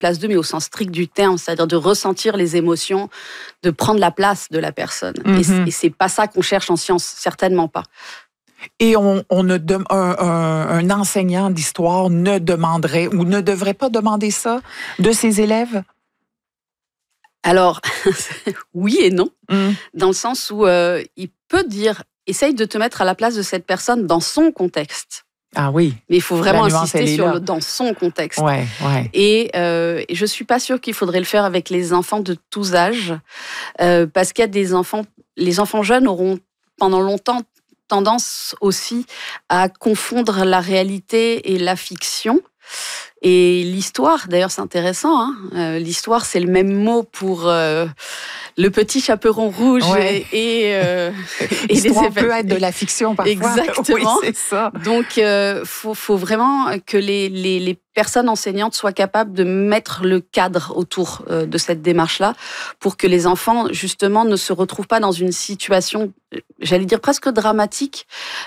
place d'eux, mais au sens strict du terme, c'est-à-dire de ressentir les émotions, de prendre la place de la personne. Et c'est pas ça qu'on cherche en sciences, certainement pas. Et un enseignant d'histoire ne demanderait ou ne devrait pas demander ça de ses élèves? Alors, oui et non, dans le sens où il peut dire « essaye de te mettre à la place de cette personne dans son contexte ». Ah oui. Mais il faut vraiment insister sur dans son contexte. Ouais. Et je suis pas sûre qu'il faudrait le faire avec les enfants de tous âges, parce qu'il y a des enfants, les enfants jeunes auront pendant longtemps tendance aussi à confondre la réalité et la fiction. Et l'histoire, d'ailleurs, c'est intéressant. Hein, l'histoire, c'est le même mot pour le petit chaperon rouge et l'histoire peut être de la fiction parfois. Exactement. Oui, c'est ça. Donc, faut vraiment que les personnes enseignantes soient capables de mettre le cadre autour de cette démarche-là pour que les enfants, justement, ne se retrouvent pas dans une situation, j'allais dire presque dramatique.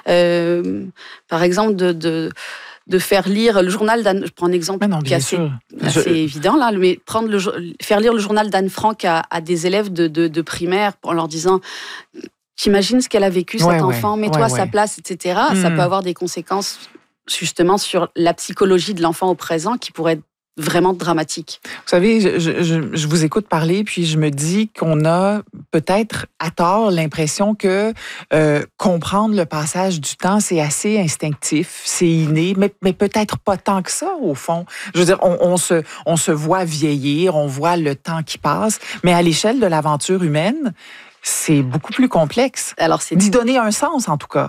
Par exemple, de faire lire le journal d'Anne. Je prends un exemple qui est assez évident là, mais faire lire le journal d'Anne Frank à des élèves de primaire en leur disant t'imagines ce qu'elle a vécu cet enfant, mets-toi à sa place, etc. Ça peut avoir des conséquences justement sur la psychologie de l'enfant au présent qui pourrait être vraiment dramatique. Vous savez, je vous écoute parler, puis je me dis qu'on a peut-être à tort l'impression que comprendre le passage du temps, c'est assez instinctif, c'est inné, mais peut-être pas tant que ça, au fond. Je veux dire, on se voit vieillir, on voit le temps qui passe, mais à l'échelle de l'aventure humaine, c'est beaucoup plus complexe. Alors, c'est d'y donner un sens, en tout cas.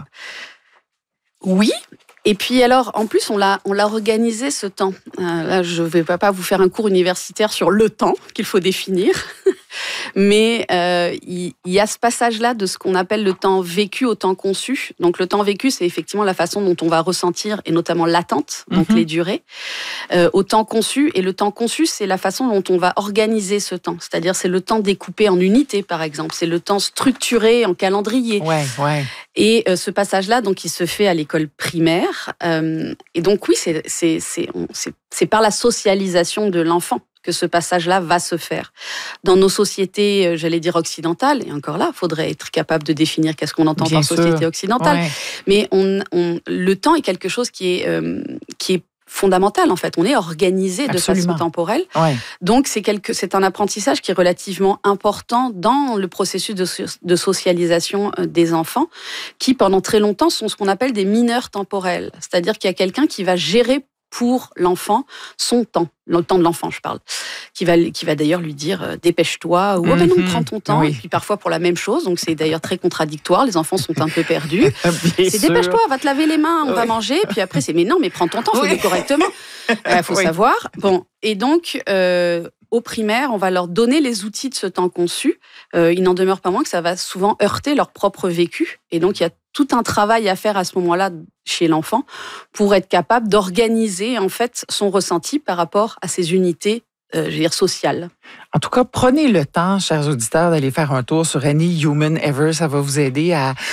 Oui. Et puis alors, en plus, on l'a organisé ce temps. Là, je ne vais pas vous faire un cours universitaire sur le temps qu'il faut définir, mais il y a ce passage-là de ce qu'on appelle le temps vécu au temps conçu. Donc le temps vécu, c'est effectivement la façon dont on va ressentir, et notamment l'attente, donc les durées, au temps conçu. Et le temps conçu, c'est la façon dont on va organiser ce temps. C'est-à-dire, c'est le temps découpé en unités, par exemple. C'est le temps structuré en calendrier. Et ce passage-là, donc, il se fait à l'école primaire. Et donc, oui, c'est par la socialisation de l'enfant que ce passage-là va se faire. Dans nos sociétés, j'allais dire occidentales, et encore là, il faudrait être capable de définir qu'est-ce qu'on entend par société occidentale. Mais le temps est quelque chose qui est fondamental, en fait. On est organisé de façon temporelle. Donc, c'est un apprentissage qui est relativement important dans le processus de socialisation des enfants, qui, pendant très longtemps, sont ce qu'on appelle des mineurs temporels. C'est-à-dire qu'il y a quelqu'un qui va gérer pour l'enfant son temps, le temps de l'enfant, je parle, qui va d'ailleurs lui dire dépêche-toi ou oh ben non, prends ton temps. Et puis parfois pour la même chose, donc c'est d'ailleurs très contradictoire. Les enfants sont un peu perdus. C'est dépêche-toi, va te laver les mains, on va manger. Puis après c'est mais non, mais prends ton temps, fais-le correctement. Faut savoir. Bon, et donc au primaire, on va leur donner les outils de ce temps conçu. Il n'en demeure pas moins que ça va souvent heurter leur propre vécu. Et donc il y a tout un travail à faire à ce moment-là chez l'enfant pour être capable d'organiser en fait son ressenti par rapport à ces unités, je veux dire, sociales. En tout cas, prenez le temps, chers auditeurs, d'aller faire un tour sur Any Human Ever. Ça va vous aider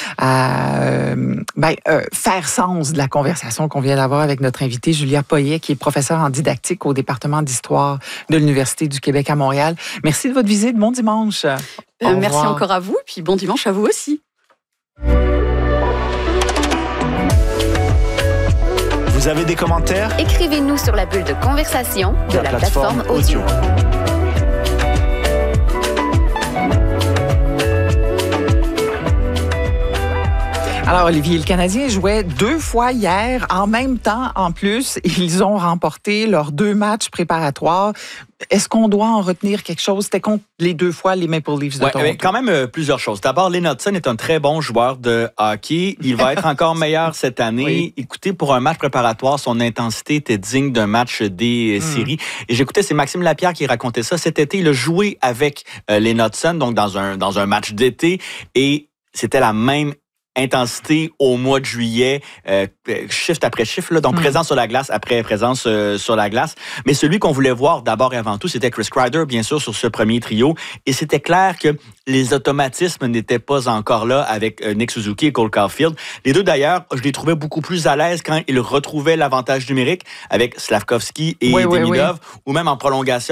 à faire sens de la conversation qu'on vient d'avoir avec notre invitée Julia Poyet, qui est professeure en didactique au département d'histoire de l'Université du Québec à Montréal. Merci de votre visite. Bon dimanche. Merci encore à vous, puis bon dimanche à vous aussi. Vous avez des commentaires? Écrivez-nous sur la bulle de conversation de la plateforme audio. Alors, Olivier, le Canadien jouait 2 fois hier, en même temps, en plus. Ils ont remporté leurs 2 matchs préparatoires. Est-ce qu'on doit en retenir quelque chose? C'était contre les 2 fois les Maple Leafs de Toronto. Quand même plusieurs choses. D'abord, Lynn Hutson est un très bon joueur de hockey. Il va être encore meilleur cette année. Écoutez, pour un match préparatoire, son intensité était digne d'un match des séries. Et j'écoutais, c'est Maxime Lapierre qui racontait ça. Cet été, il a joué avec Lynn Hutson, donc dans un match d'été. Et c'était la même intensité au mois de juillet, shift après shift, là, donc présence sur la glace après présence sur la glace. Mais celui qu'on voulait voir d'abord et avant tout, c'était Chris Kreider, bien sûr, sur ce premier trio. Et c'était clair que les automatismes n'étaient pas encore là avec Nick Suzuki et Cole Caulfield. Les deux, d'ailleurs, je les trouvais beaucoup plus à l'aise quand ils retrouvaient l'avantage numérique avec Slavkovski et Demidov, ou même en prolongation